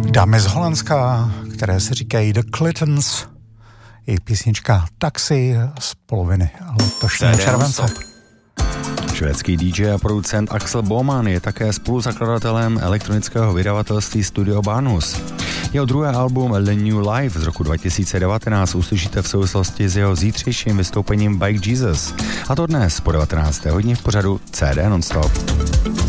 Dámy z Holandska, které se říkají The Clintons, jejich písnička Taxi z poloviny letošního července. Švédský DJ a producent Axel Boman je také spoluzakladatelem elektronického vydavatelství Studio Banus. Jeho druhé album The New Life z roku 2019 uslyšíte v souvislosti s jeho zítřejším vystoupením Bike Jesus. A to dnes po 19. hodině v pořadu CD Nonstop.